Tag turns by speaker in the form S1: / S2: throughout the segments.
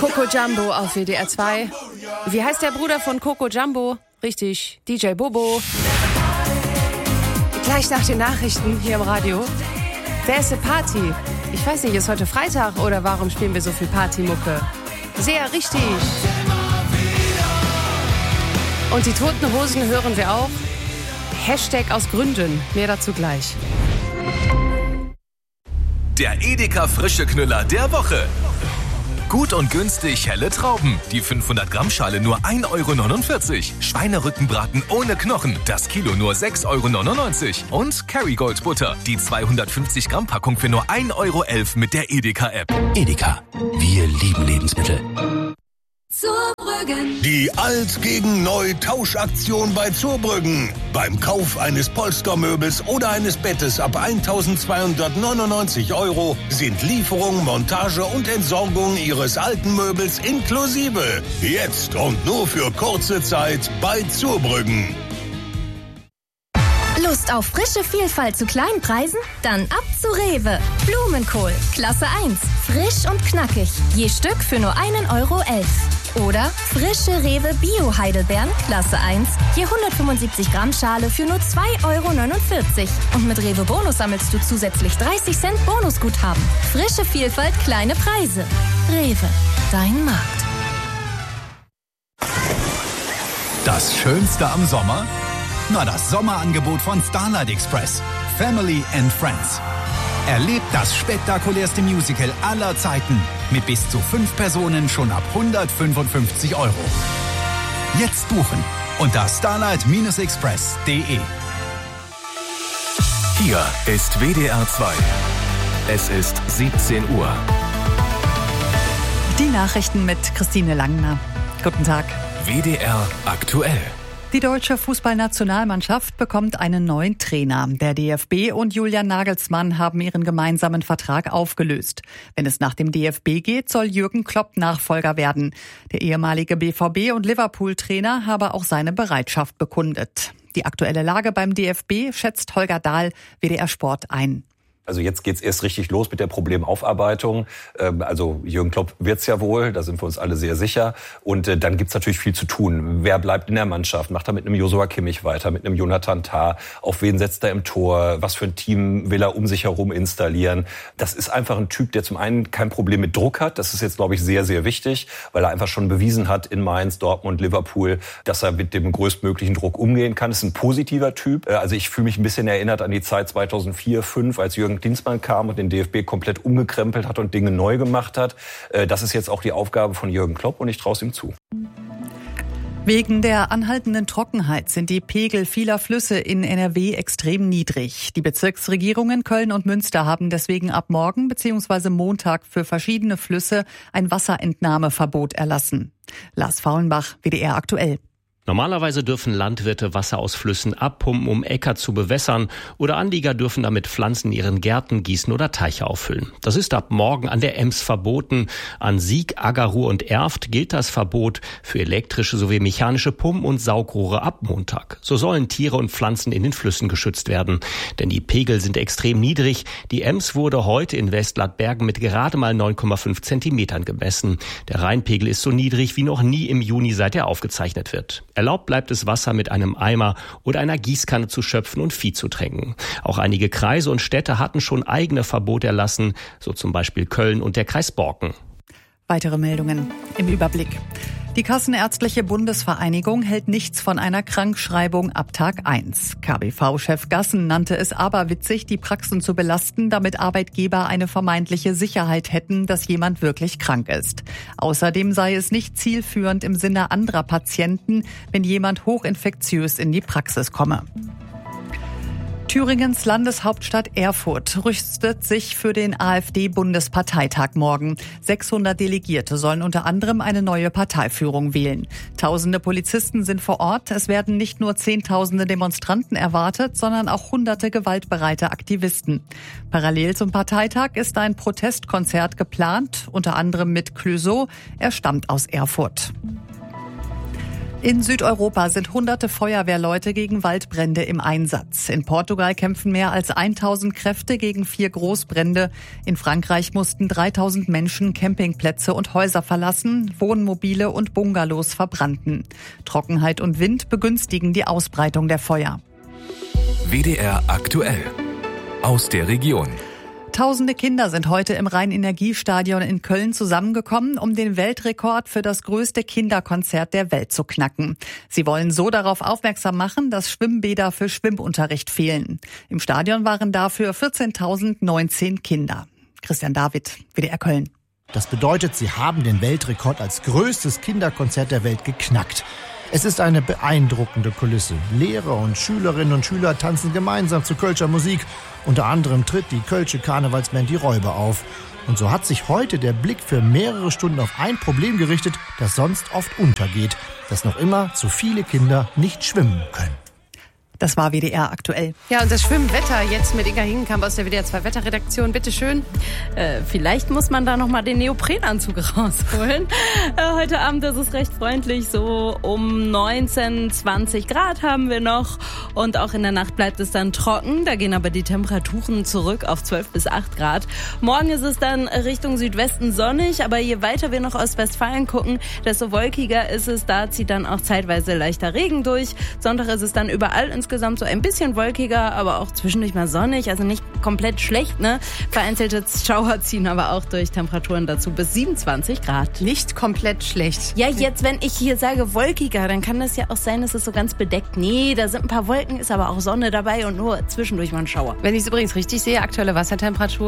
S1: Coco Jumbo auf WDR 2. Wie heißt der Bruder von Coco Jumbo? Richtig, DJ Bobo. Gleich nach den Nachrichten hier im Radio. Wer ist eine Party? Ich weiß nicht, ist heute Freitag oder warum spielen wir so viel Partymucke? Sehr richtig. Und die Toten Hosen hören wir auch. Hashtag aus Gründen. Mehr dazu gleich.
S2: Der Edeka frische Knüller der Woche. Gut und günstig helle Trauben. Die 500 Gramm Schale nur 1,49 €. Schweinerückenbraten ohne Knochen. Das Kilo nur 6,99 €. Und Kerrygold Butter. Die 250 Gramm Packung für nur 1,11 € mit der Edeka App.
S3: Edeka. Wir lieben Lebensmittel.
S4: Zurbrüggen.
S5: Die Alt gegen Neu Tauschaktion bei Zurbrüggen. Beim Kauf eines Polstermöbels oder eines Bettes ab 1.299 € sind Lieferung, Montage und Entsorgung Ihres alten Möbels inklusive. Jetzt und nur für kurze Zeit bei Zurbrüggen.
S4: Lust auf frische Vielfalt zu kleinen Preisen? Dann ab zu Rewe. Blumenkohl, Klasse 1. Frisch und knackig. Je Stück für nur 1,11 €. Oder frische Rewe Bio-Heidelbeeren, Klasse 1. Je 175 Gramm Schale für nur 2,49 €. Und mit Rewe Bonus sammelst du zusätzlich 30 Cent Bonusguthaben. Frische Vielfalt, kleine Preise. Rewe, dein Markt.
S3: Das Schönste am Sommer? Na, das Sommerangebot von Starlight Express. Family and Friends. Erlebt das spektakulärste Musical aller Zeiten mit bis zu 5 Personen schon ab 155 €. Jetzt buchen unter starlight-express.de.
S2: Hier ist WDR 2. Es ist 17 Uhr.
S6: Die Nachrichten mit Christine Langner. Guten Tag.
S2: WDR aktuell.
S6: Die deutsche Fußballnationalmannschaft bekommt einen neuen Trainer. Der DFB und Julian Nagelsmann haben ihren gemeinsamen Vertrag aufgelöst. Wenn es nach dem DFB geht, soll Jürgen Klopp Nachfolger werden. Der ehemalige BVB- und Liverpool-Trainer habe auch seine Bereitschaft bekundet. Die aktuelle Lage beim DFB schätzt Holger Dahl, WDR Sport, ein.
S7: Also jetzt geht's erst richtig los mit der Problemaufarbeitung. Also Jürgen Klopp wird's ja wohl, da sind wir uns alle sehr sicher. Und dann gibt's natürlich viel zu tun. Wer bleibt in der Mannschaft? Macht er mit einem Joshua Kimmich weiter, mit einem Jonathan Tah? Auf wen setzt er im Tor? Was für ein Team will er um sich herum installieren? Das ist einfach ein Typ, der zum einen kein Problem mit Druck hat. Das ist jetzt, glaube ich, sehr, sehr wichtig, weil er einfach schon bewiesen hat in Mainz, Dortmund, Liverpool, dass er mit dem größtmöglichen Druck umgehen kann. Das ist ein positiver Typ. Also ich fühle mich ein bisschen erinnert an die Zeit 2004, 2005, als Jürgen Klinsmann kam und den DFB komplett umgekrempelt hat und Dinge neu gemacht hat. Das ist jetzt auch die Aufgabe von Jürgen Klopp und ich traue es ihm zu.
S6: Wegen der anhaltenden Trockenheit sind die Pegel vieler Flüsse in NRW extrem niedrig. Die Bezirksregierungen Köln und Münster haben deswegen ab morgen bzw. Montag für verschiedene Flüsse ein Wasserentnahmeverbot erlassen. Lars Faulenbach, WDR aktuell.
S8: Normalerweise dürfen Landwirte Wasser aus Flüssen abpumpen, um Äcker zu bewässern, oder Anlieger dürfen damit Pflanzen in ihren Gärten gießen oder Teiche auffüllen. Das ist ab morgen an der Ems verboten. An Sieg, Aggerruhr und Erft gilt das Verbot für elektrische sowie mechanische Pumpen und Saugrohre ab Montag. So sollen Tiere und Pflanzen in den Flüssen geschützt werden. Denn die Pegel sind extrem niedrig. Die Ems wurde heute in Westladbergen mit gerade mal 9,5 Zentimetern gemessen. Der Rheinpegel ist so niedrig wie noch nie im Juni, seit er aufgezeichnet wird. Erlaubt bleibt es, Wasser mit einem Eimer oder einer Gießkanne zu schöpfen und Vieh zu tränken. Auch einige Kreise und Städte hatten schon eigene Verbote erlassen, so zum Beispiel Köln und der Kreis Borken.
S6: Weitere Meldungen im Überblick. Die Kassenärztliche Bundesvereinigung hält nichts von einer Krankschreibung ab Tag 1. KBV-Chef Gassen nannte es aberwitzig, die Praxen zu belasten, damit Arbeitgeber eine vermeintliche Sicherheit hätten, dass jemand wirklich krank ist. Außerdem sei es nicht zielführend im Sinne anderer Patienten, wenn jemand hochinfektiös in die Praxis komme. Thüringens Landeshauptstadt Erfurt rüstet sich für den AfD-Bundesparteitag morgen. 600 Delegierte sollen unter anderem eine neue Parteiführung wählen. Tausende Polizisten sind vor Ort. Es werden nicht nur Zehntausende Demonstranten erwartet, sondern auch hunderte gewaltbereite Aktivisten. Parallel zum Parteitag ist ein Protestkonzert geplant, unter anderem mit Clouseau. Er stammt aus Erfurt. In Südeuropa sind hunderte Feuerwehrleute gegen Waldbrände im Einsatz. In Portugal kämpfen mehr als 1000 Kräfte gegen 4 Großbrände. In Frankreich mussten 3000 Menschen Campingplätze und Häuser verlassen. Wohnmobile und Bungalows verbrannten. Trockenheit und Wind begünstigen die Ausbreitung der Feuer.
S2: WDR aktuell. Aus der Region.
S6: Tausende Kinder sind heute im Rhein-Energiestadion in Köln zusammengekommen, um den Weltrekord für das größte Kinderkonzert der Welt zu knacken. Sie wollen so darauf aufmerksam machen, dass Schwimmbäder für Schwimmunterricht fehlen. Im Stadion waren dafür 14.019 Kinder. Christian David, WDR Köln.
S9: Das bedeutet, sie haben den Weltrekord als größtes Kinderkonzert der Welt geknackt. Es ist eine beeindruckende Kulisse. Lehrer und Schülerinnen und Schüler tanzen gemeinsam zu Kölscher Musik. Unter anderem tritt die Kölsche Karnevalsband Die Räuber auf. Und so hat sich heute der Blick für mehrere Stunden auf ein Problem gerichtet, das sonst oft untergeht. Dass noch immer zu viele Kinder nicht schwimmen können.
S6: Das war WDR aktuell.
S1: Ja, und das Schwimmwetter jetzt mit Inga Hingenkamp aus der WDR 2 Wetterredaktion. Bitte schön.
S10: Vielleicht muss man da noch mal den Neoprenanzug rausholen. Heute Abend ist es recht freundlich. So um 19, 20 Grad haben wir noch. Und auch in der Nacht bleibt es dann trocken. Da gehen aber die Temperaturen zurück auf 12 bis 8 Grad. Morgen ist es dann Richtung Südwesten sonnig. Aber je weiter wir noch Ostwestfalen gucken, desto wolkiger ist es. Da zieht dann auch zeitweise leichter Regen durch. Sonntag ist es dann überall insgesamt so ein bisschen wolkiger, aber auch zwischendurch mal sonnig, also nicht komplett schlecht, ne? Vereinzelte Schauer ziehen aber auch durch, Temperaturen dazu bis 27 Grad.
S1: Nicht komplett schlecht.
S10: Ja, jetzt, wenn ich hier sage wolkiger, dann kann das ja auch sein, dass es so ganz bedeckt. Nee, da sind ein paar Wolken, ist aber auch Sonne dabei und nur zwischendurch mal ein Schauer.
S1: Wenn ich es übrigens richtig sehe, aktuelle Wassertemperatur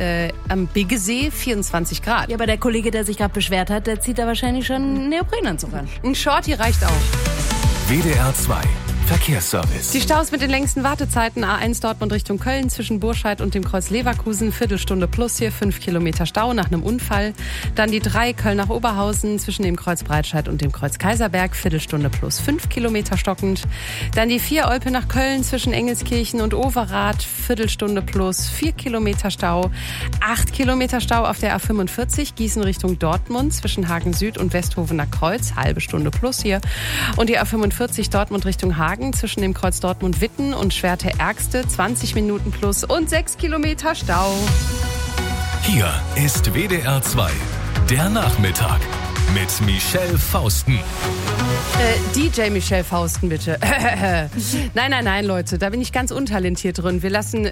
S1: am Biggesee 24 Grad.
S10: Ja, aber der Kollege, der sich gerade beschwert hat, der zieht da wahrscheinlich schon einen Neoprenanzug an.
S1: Ein Shorty reicht auch.
S2: WDR 2 Verkehrsservice.
S1: Die Staus mit den längsten Wartezeiten: A1 Dortmund Richtung Köln zwischen Burscheid und dem Kreuz Leverkusen, Viertelstunde plus hier, 5 Kilometer Stau nach einem Unfall. Dann die 3 Köln nach Oberhausen zwischen dem Kreuz Breitscheid und dem Kreuz Kaiserberg, Viertelstunde plus 5 Kilometer stockend. Dann die 4 Olpe nach Köln zwischen Engelskirchen und Overath, Viertelstunde plus 4 Kilometer Stau. 8 Kilometer Stau auf der A45 Gießen Richtung Dortmund zwischen Hagen Süd und Westhovener Kreuz, halbe Stunde plus hier. Und die A45 Dortmund Richtung Hagen zwischen dem Kreuz Dortmund-Witten und Schwerte-Ärgste, 20 Minuten plus und 6 Kilometer Stau.
S2: Hier ist WDR 2, der Nachmittag mit Michelle Fausten.
S1: DJ Michelle Fausten, bitte. Nein, Leute, da bin ich ganz untalentiert drin. Wir lassen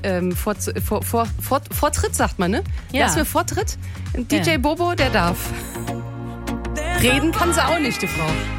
S1: Vortritt, sagt man, ne?
S10: Ja.
S1: Lassen wir Vortritt. DJ Bobo, der darf. Reden kann sie auch nicht, die Frau.